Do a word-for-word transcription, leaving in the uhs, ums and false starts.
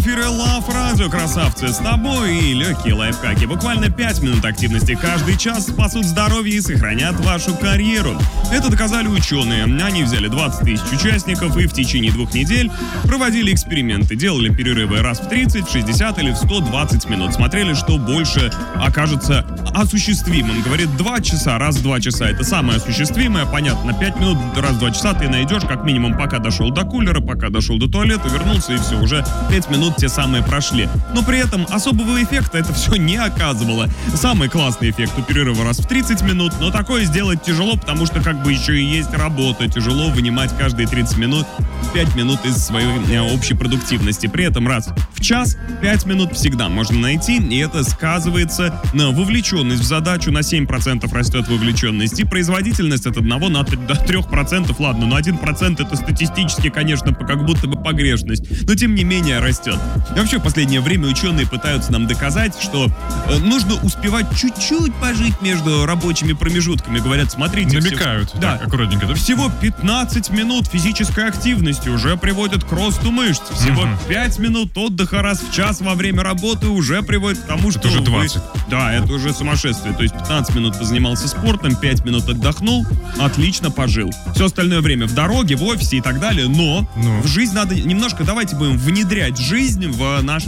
эфире Love Radio, красавцы, с тобой и легкие лайфхаки. Буквально пять минут активности каждый час спасут здоровье и сохранят вашу карьеру. Это доказали ученые. Они взяли двадцать тысяч участников и в течение двух недель проводили эксперименты. Делали перерывы раз в тридцать, в шестьдесят или в сто двадцать минут. Смотрели, что больше окажется осуществимым. Говорит, два часа раз в два часа это самое осуществимое. Понятно, пять минут раз в два часа ты найдешь как минимум, пока дошел до кулера, пока дошел до туалета, вернулся и все, уже пять минут те самые прошли. Но при этом особого эффекта это все не оказывало. Самый классный эффект у перерыва раз в тридцать минут, но такое сделать тяжело, потому что как бы еще и есть работа. Тяжело вынимать каждые тридцать минут пять минут из своей общей продуктивности. При этом раз в час пять минут всегда можно найти, и это сказывается на вовлеченность в задачу. На семь процентов растет вовлеченность, и производительность от одного до трех процентов, ладно, но один процент это статистически, конечно, как будто бы погрешность, но тем не менее растет. И вообще в последнее время ученые пытаются нам доказать, что э, нужно успевать чуть-чуть пожить между рабочими промежутками. Говорят, смотрите... Намекают, всего, да, аккуратненько. Да? Всего пятнадцать минут физической активности уже приводит к росту мышц. Всего угу. пять минут отдыха раз в час во время работы уже приводит к тому, что... Это уже двадцать. Вы... Да, это уже сумасшествие. То есть пятнадцать минут позанимался спортом, пять минут отдохнул, отлично пожил. Все остальное время в дороге, в офисе и так далее, но ну. в жизнь надо немножко, давайте будем внедрять жизнь в наш